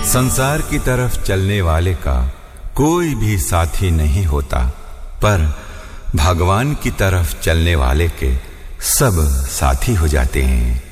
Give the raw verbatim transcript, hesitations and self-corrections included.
संसार की तरफ चलने वाले का कोई भी साथी नहीं होता, पर भगवान की तरफ चलने वाले के सब साथी हो जाते हैं।